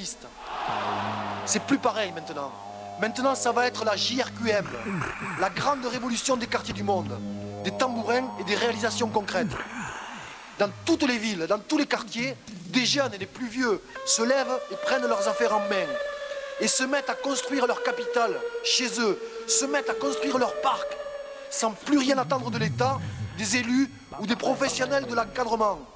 socialiste. C'est plus pareil maintenant. Maintenant, ça va être la JRQM, la grande révolution des quartiers du monde, des tambourins et des réalisations concrètes. Dans toutes les villes, dans tous les quartiers, des jeunes et des plus vieux se lèvent et prennent leurs affaires en main et se mettent à construire leur capitale chez eux, se mettent à construire leur parc, sans plus rien attendre de l'État, des élus ou des professionnels de l'encadrement.